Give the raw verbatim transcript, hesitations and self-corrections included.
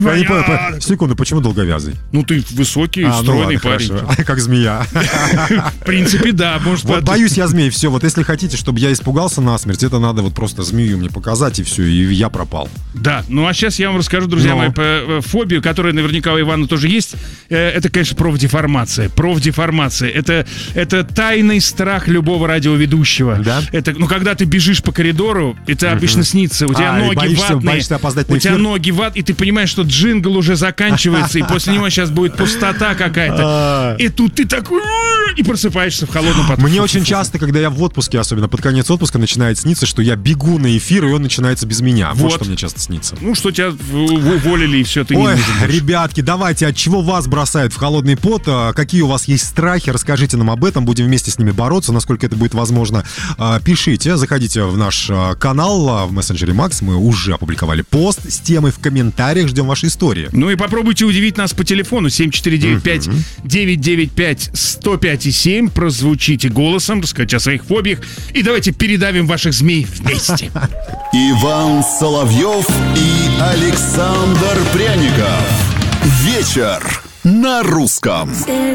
Я не понял, по... секунду, почему долговязый? Ну, ты высокий, а, стройный ну ладно, парень. Как змея. В принципе, да. Может, вот под... боюсь я змей. Все, вот если хотите, чтобы я испугался насмерть, это надо вот просто змею мне показать, и все, и я пропал. Да, ну а сейчас я вам расскажу, друзья Но. мои, по фобию, которая наверняка у Ивана тоже есть. Это, конечно, профдеформация. Профдеформация. Это, это тайный страх любого радиоведущего. Да? Это, ну, когда ты бежишь по коридору, это uh-huh. обычно снится. У тебя а, ноги боишься, ватные. Боишься опоздать на у эфир? тебя ноги ват, и ты понимаешь, что джингл уже заканчивается, и после него сейчас будет пустота какая-то. И тут ты такой... И просыпаешься в холодном потоке. Мне очень часто, когда я в отпуске, особенно под конец отпуска, начинает сниться, что я бегу на эфир, и он начинается без меня. Вот, вот что мне часто снится. Ну, что тебя уволили, и все, ты Ой, не нужен больше. Ребятки, давайте, от чего вас бросает в холодный пот? Какие у вас есть страхи? Расскажите нам об этом, будем вместе с ними бороться, насколько это будет возможно. Пишите, заходите в наш канал в мессенджере Макс. Мы уже опубликовали пост с темой в комментариях, ждем вашей истории. Ну и попробуйте удивить нас по телефону семь четыре девять пять девять девять пять сто пять и семь. Прозвучите голосом, расскажите о своих фобиях, и давайте передавим ваших змей вместе. Иван Соловьев и Александр Пряников. Вечер на русском.